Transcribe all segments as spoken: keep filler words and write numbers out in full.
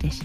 fertilizantes.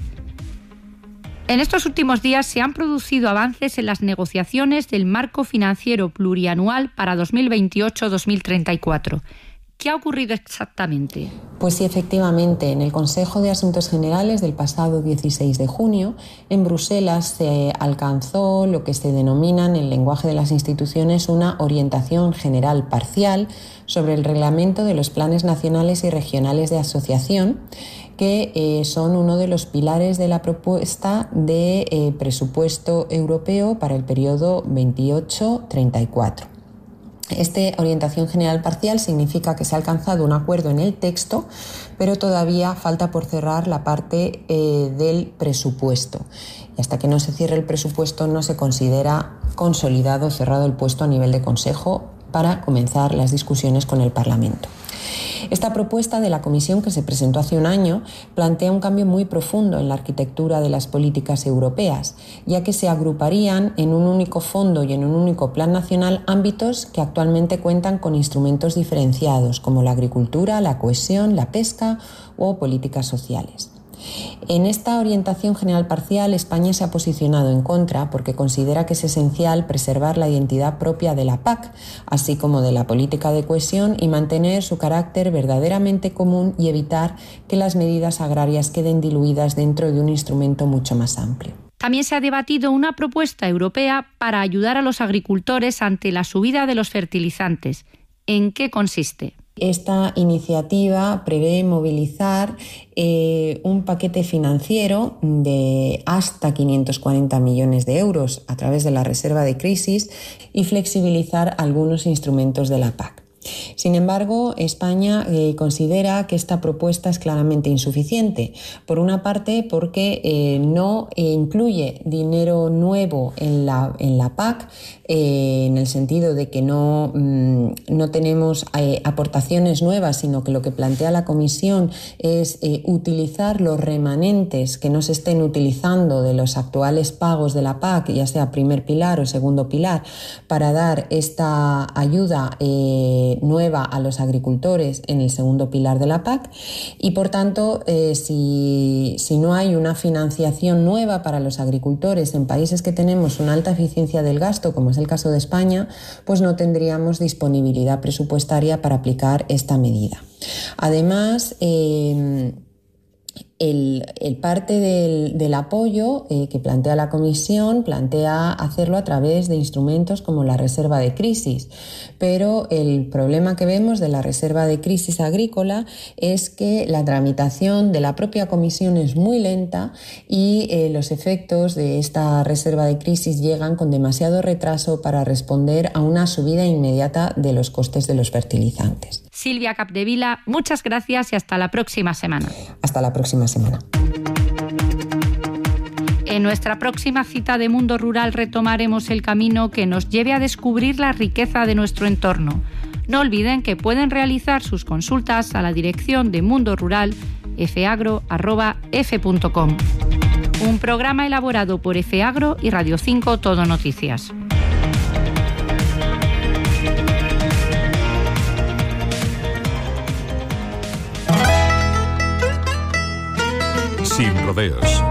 En estos últimos días se han producido avances en las negociaciones del marco financiero plurianual para dos mil veintiocho a dos mil treinta y cuatro. ¿Qué ha ocurrido exactamente? Pues sí, efectivamente, en el Consejo de Asuntos Generales del pasado dieciséis de junio, en Bruselas se alcanzó lo que se denomina en el lenguaje de las instituciones una orientación general parcial sobre el reglamento de los planes nacionales y regionales de asociación, que eh, son uno de los pilares de la propuesta de eh, presupuesto europeo para el periodo veintiocho treinta y cuatro. Esta orientación general parcial significa que se ha alcanzado un acuerdo en el texto, pero todavía falta por cerrar la parte eh, del presupuesto. Y hasta que no se cierre el presupuesto no se considera consolidado, cerrado el puesto a nivel de Consejo para comenzar las discusiones con el Parlamento. Esta propuesta de la Comisión, que se presentó hace un año, plantea un cambio muy profundo en la arquitectura de las políticas europeas, ya que se agruparían en un único fondo y en un único plan nacional ámbitos que actualmente cuentan con instrumentos diferenciados, como la agricultura, la cohesión, la pesca o políticas sociales. En esta orientación general parcial, España se ha posicionado en contra porque considera que es esencial preservar la identidad propia de la P A C, así como de la política de cohesión, y mantener su carácter verdaderamente común y evitar que las medidas agrarias queden diluidas dentro de un instrumento mucho más amplio. También se ha debatido una propuesta europea para ayudar a los agricultores ante la subida de los fertilizantes. ¿En qué consiste? Esta iniciativa prevé movilizar eh, un paquete financiero de hasta quinientos cuarenta millones de euros a través de la reserva de crisis y flexibilizar algunos instrumentos de la P A C. Sin embargo, España eh, considera que esta propuesta es claramente insuficiente. Por una parte, porque eh, no eh, incluye dinero nuevo en la, en la P A C, eh, en el sentido de que no, mmm, no tenemos eh, aportaciones nuevas, sino que lo que plantea la Comisión es eh, utilizar los remanentes que no se estén utilizando de los actuales pagos de la P A C, ya sea primer pilar o segundo pilar, para dar esta ayuda eh, nueva a los agricultores en el segundo pilar de la P A C, y por tanto eh, si, si no hay una financiación nueva para los agricultores en países que tenemos una alta eficiencia del gasto, como es el caso de España, pues no tendríamos disponibilidad presupuestaria para aplicar esta medida. Además, eh, El, el parte del, del apoyo eh, que plantea la Comisión plantea hacerlo a través de instrumentos como la reserva de crisis, pero el problema que vemos de la reserva de crisis agrícola es que la tramitación de la propia Comisión es muy lenta y eh, los efectos de esta reserva de crisis llegan con demasiado retraso para responder a una subida inmediata de los costes de los fertilizantes. Silvia Capdevila, muchas gracias y hasta la próxima semana. Hasta la próxima semana. En nuestra próxima cita de Mundo Rural retomaremos el camino que nos lleve a descubrir la riqueza de nuestro entorno. No olviden que pueden realizar sus consultas a la dirección de Mundo Rural efeagro arroba efe punto com. Un programa elaborado por Efeagro y Radio cinco Todo Noticias. Sin rodeos.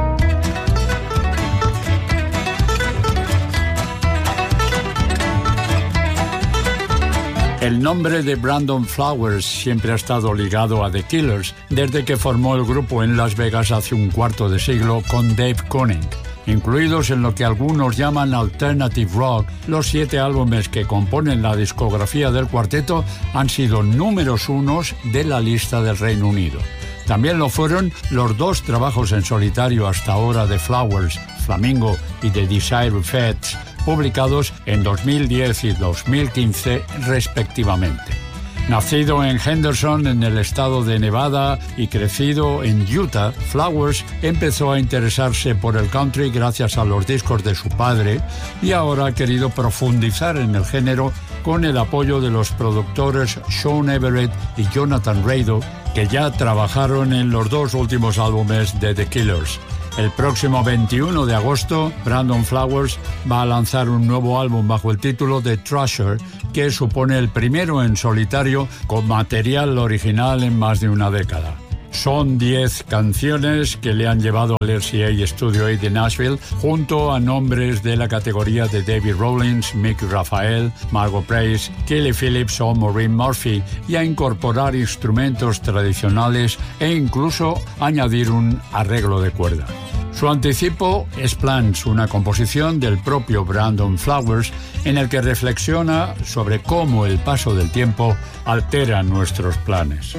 El nombre de Brandon Flowers siempre ha estado ligado a The Killers desde que formó el grupo en Las Vegas hace un cuarto de siglo con Dave Koenig. Incluidos en lo que algunos llaman Alternative Rock, los siete álbumes que componen la discografía del cuarteto han sido números unos de la lista del Reino Unido. También lo fueron los dos trabajos en solitario hasta ahora de Flowers, Flamingo y The Desire Feds, publicados en dos mil diez y dos mil quince respectivamente. Nacido en Henderson, en el estado de Nevada, y crecido en Utah, Flowers empezó a interesarse por el country gracias a los discos de su padre y ahora ha querido profundizar en el género con el apoyo de los productores Sean Everett y Jonathan Rado, que ya trabajaron en los dos últimos álbumes de The Killers. El próximo veintiuno de agosto, Brandon Flowers va a lanzar un nuevo álbum bajo el título de Treasure, que supone el primero en solitario con material original en más de una década. Son diez canciones que le han llevado al R C A Studio ocho de Nashville, junto a nombres de la categoría de David Rawlings, Mickey Raphael, Margot Price, Kelly Phillips o Maureen Murphy, y a incorporar instrumentos tradicionales e incluso añadir un arreglo de cuerda. Su anticipo es Plans, una composición del propio Brandon Flowers, en el que reflexiona sobre cómo el paso del tiempo altera nuestros planes.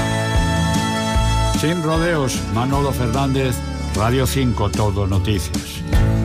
Sin rodeos, Manolo Fernández, Radio cinco Todo Noticias.